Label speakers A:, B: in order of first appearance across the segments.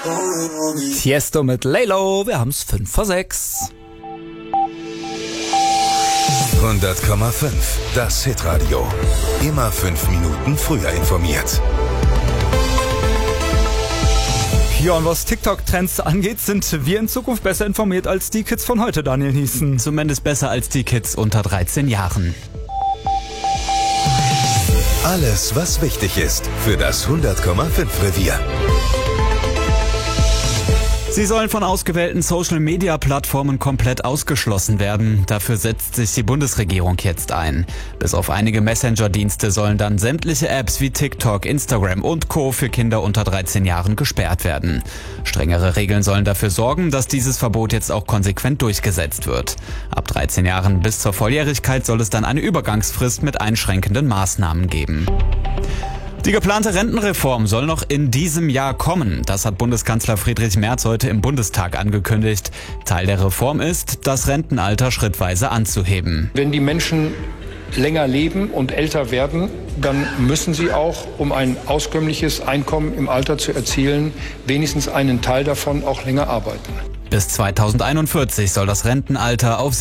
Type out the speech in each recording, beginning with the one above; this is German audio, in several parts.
A: Tiesto mit Laylo, wir haben's 5 vor 6.
B: 100,5, das Hitradio. Immer 5 Minuten früher informiert.
A: Ja, und was TikTok-Trends angeht, sind wir in Zukunft besser informiert als die Kids von heute, Daniel Niesen.
C: Zumindest besser als die Kids unter 13 Jahren.
B: Alles, was wichtig ist für das 100,5 Revier.
C: Sie sollen von ausgewählten Social-Media-Plattformen komplett ausgeschlossen werden. Dafür setzt sich die Bundesregierung jetzt ein. Bis auf einige Messenger-Dienste sollen dann sämtliche Apps wie TikTok, Instagram und Co. für Kinder unter 13 Jahren gesperrt werden. Strengere Regeln sollen dafür sorgen, dass dieses Verbot jetzt auch konsequent durchgesetzt wird. Ab 13 Jahren bis zur Volljährigkeit soll es dann eine Übergangsfrist mit einschränkenden Maßnahmen geben. Die geplante Rentenreform soll noch in diesem Jahr kommen. Das hat Bundeskanzler Friedrich Merz heute im Bundestag angekündigt. Teil der Reform ist, das Rentenalter schrittweise anzuheben.
D: Wenn die Menschen länger leben und älter werden, dann müssen sie auch, um ein auskömmliches Einkommen im Alter zu erzielen, wenigstens einen Teil davon auch länger arbeiten.
C: Bis 2041 soll das Rentenalter auf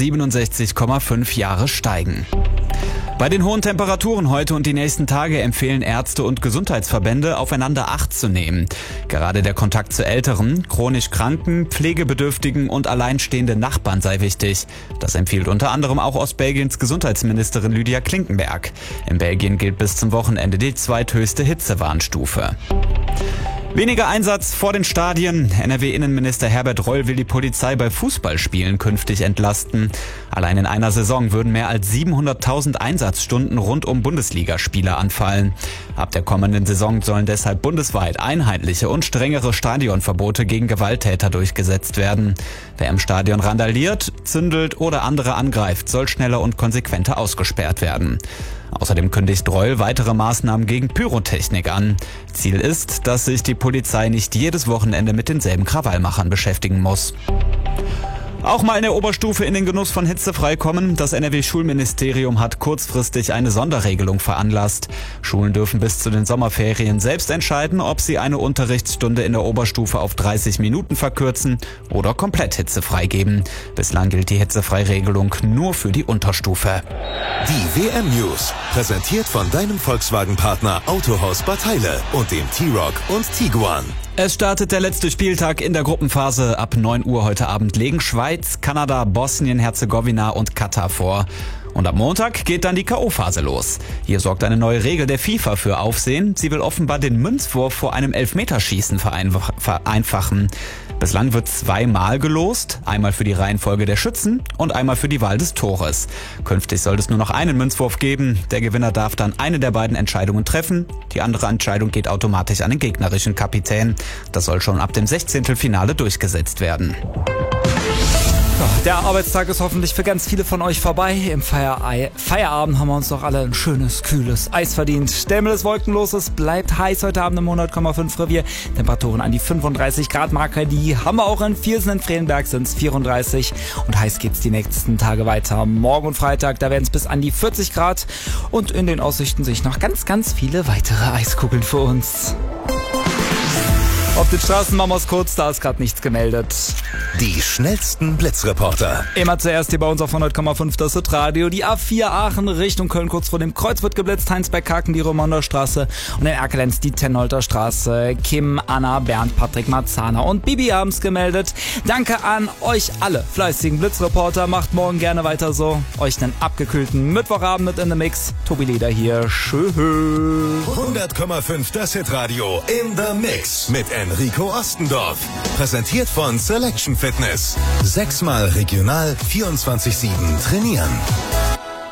C: 67,5 Jahre steigen. Bei den hohen Temperaturen heute und die nächsten Tage empfehlen Ärzte und Gesundheitsverbände, aufeinander Acht zu nehmen. Gerade der Kontakt zu älteren, chronisch Kranken, Pflegebedürftigen und alleinstehenden Nachbarn sei wichtig. Das empfiehlt unter anderem auch Ostbelgiens Gesundheitsministerin Lydia Klinkenberg. In Belgien gilt bis zum Wochenende die zweithöchste Hitzewarnstufe. Weniger Einsatz vor den Stadien. NRW-Innenminister Herbert Reul will die Polizei bei Fußballspielen künftig entlasten. Allein in einer Saison würden mehr als 700.000 Einsatzstunden rund um Bundesligaspiele anfallen. Ab der kommenden Saison sollen deshalb bundesweit einheitliche und strengere Stadionverbote gegen Gewalttäter durchgesetzt werden. Wer im Stadion randaliert, zündelt oder andere angreift, soll schneller und konsequenter ausgesperrt werden. Außerdem kündigt Reul weitere Maßnahmen gegen Pyrotechnik an. Ziel ist, dass sich die Polizei nicht jedes Wochenende mit denselben Krawallmachern beschäftigen muss. Auch mal in der Oberstufe in den Genuss von hitzefrei kommen. Das NRW-Schulministerium hat kurzfristig eine Sonderregelung veranlasst. Schulen dürfen bis zu den Sommerferien selbst entscheiden, ob sie eine Unterrichtsstunde in der Oberstufe auf 30 Minuten verkürzen oder komplett hitzefrei geben. Bislang gilt die Hitzefrei-Regelung nur für die Unterstufe.
B: Die WM-News, präsentiert von deinem Volkswagen-Partner Autohaus Bad Heile und dem T-Roc und Tiguan.
C: Es startet der letzte Spieltag in der Gruppenphase. Ab 9 Uhr heute Abend legen Schweiz, Kanada, Bosnien-Herzegowina und Katar vor. Und ab Montag geht dann die K.O.-Phase los. Hier sorgt eine neue Regel der FIFA für Aufsehen. Sie will offenbar den Münzwurf vor einem Elfmeterschießen vereinfachen. Bislang wird 2-mal gelost, einmal für die Reihenfolge der Schützen und einmal für die Wahl des Tores. Künftig soll es nur noch einen Münzwurf geben. Der Gewinner darf dann eine der beiden Entscheidungen treffen. Die andere Entscheidung geht automatisch an den gegnerischen Kapitän. Das soll schon ab dem 16. Finale durchgesetzt werden.
A: Der Arbeitstag ist hoffentlich für ganz viele von euch vorbei. Im Feierabend haben wir uns doch alle ein schönes, kühles Eis verdient. Stellen ist wolkenlos, es bleibt heiß heute Abend im 100,5 Revier. Temperaturen an die 35 Grad Marke, die haben wir auch in Viersen, in Fredenberg sind es 34. Und heiß geht's die nächsten Tage weiter. Morgen und Freitag, da werden es bis an die 40 Grad. Und in den Aussichten sehe ich noch ganz, ganz viele weitere Eiskugeln für uns. Auf den Straßen machen wir es kurz, da ist gerade nichts gemeldet.
B: Die schnellsten Blitzreporter.
A: Immer zuerst hier bei uns auf 100,5 das Hitradio. Die A4 Aachen Richtung Köln, kurz vor dem Kreuz wird geblitzt. Heinsberg-Kaken, die Romander Straße und in Erkelenz die Tenholter Straße. Kim, Anna, Bernd, Patrick, Marzana und Bibi haben es gemeldet. Danke an euch alle fleißigen Blitzreporter. Macht morgen gerne weiter so. Euch einen abgekühlten Mittwochabend mit in the Mix. Tobi Leder hier. Schön.
B: 100,5 das Hitradio in the Mix mit Enrico Ostendorf. Präsentiert von Selection Fitness. 6-mal regional, 24/7 trainieren.